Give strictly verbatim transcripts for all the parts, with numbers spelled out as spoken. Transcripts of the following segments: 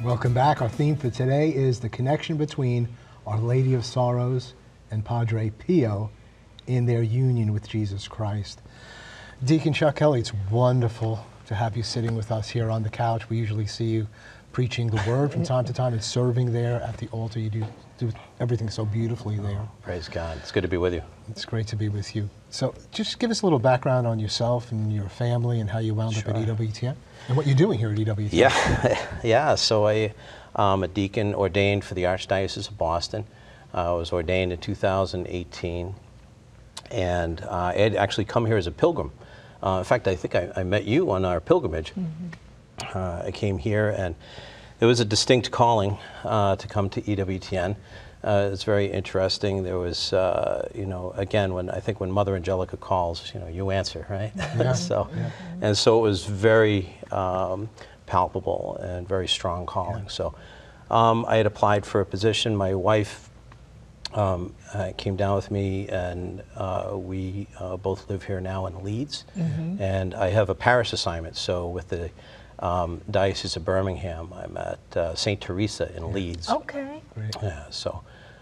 Welcome back. Our theme for today is the connection between Our Lady of Sorrows and Padre Pio in their union with Jesus Christ. Deacon Chuck Kelly, it's wonderful to have you sitting with us here on the couch. We usually see you preaching the word from time to time and serving there at the altar. You do, do everything so beautifully there. Oh, praise God. It's good to be with you. It's great to be with you. So just give us a little background on yourself and your family and how you wound Sure. up at E W T N and what you're doing here at E W T N. Yeah, yeah. So I am a deacon ordained for the Archdiocese of Boston. Uh, I was ordained in two thousand eighteen, and uh, I had actually come here as a pilgrim. Uh, in fact, I think I, I met you on our pilgrimage. Mm-hmm. uh, I came here, and it was a distinct calling uh, to come to E W T N. Uh, it's very interesting. There was, uh, you know, again, when I think when Mother Angelica calls, you know, you answer, right? Yeah. so, yeah. and so it was very um, palpable and very strong calling. Yeah. So, um, I had applied for a position. My wife um, uh, came down with me, and uh, we uh, both live here now in Leeds. Mm-hmm. And I have a parish assignment. So with the Um, Diocese of Birmingham, I'm at uh, Saint Teresa in yeah. Leeds. Okay. Great. Yeah, so,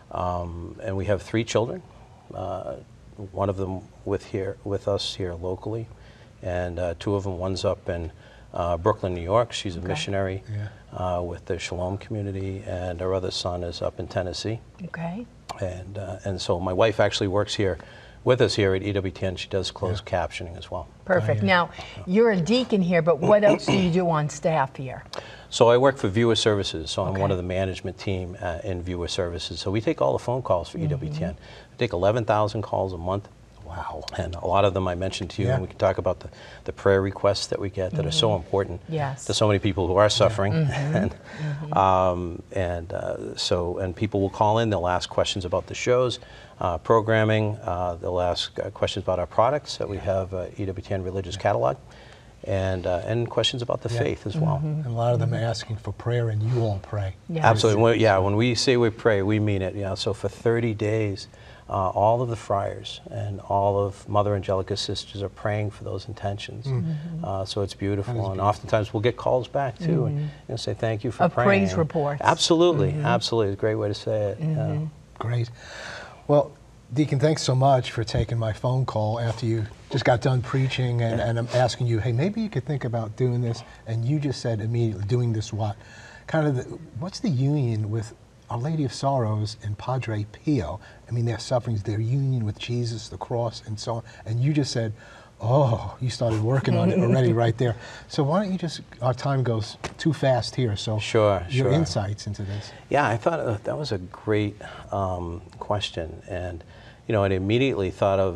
um, and we have three children. Uh, one of them with here with us here locally, and uh, two of them. One's up in uh, Brooklyn, New York. She's a okay. missionary yeah. uh, with the Shalom community, and our other son is up in Tennessee. Okay. And uh, and so my wife actually works here with us here at E W T N. She does closed yeah. captioning as well. Perfect. Now, you're a deacon here, but what else do you do on staff here? So I work for Viewer Services, so I'm okay. one of the management team uh, in Viewer Services. So we take all the phone calls for mm-hmm. E W T N. We take eleven thousand calls a month. Wow. And a lot of them I mentioned to you, yeah. and we can talk about the, the prayer requests that we get that mm-hmm. are so important yes. to so many people who are suffering. Yeah. Mm-hmm. and mm-hmm. um, and uh, so, and people will call in, they'll ask questions about the shows, uh, programming, uh, they'll ask uh, questions about our products that we have, uh, E W T N Religious yeah. Catalog, and uh, and questions about the yeah. faith as well. Mm-hmm. And a lot of them mm-hmm. are asking for prayer, and you all pray. Yes. Absolutely. When, yeah, when we say we pray, we mean it. Yeah. So for thirty days, uh, all of the friars and all of Mother Angelica's sisters are praying for those intentions. Mm-hmm. uh, so it's beautiful. beautiful. And oftentimes we'll get calls back too, mm-hmm. and, and say thank you for a praying. praise reports. Absolutely. Mm-hmm. Absolutely. It's a great way to say it. Mm-hmm. Yeah. Great. Well, Deacon, thanks so much for taking my phone call after you just got done preaching, and, and I'm asking you, hey, maybe you could think about doing this, and you just said immediately, doing this what? Kind of, the, what's the union with Our Lady of Sorrows and Padre Pio? I mean, their sufferings, their union with Jesus, the cross, and so on, and you just said, oh, you started working on it already right there. So why don't you just, our time goes too fast here, so sure, your sure. insights into this. Yeah, I thought uh, that was a great um, question, and you know, I immediately thought of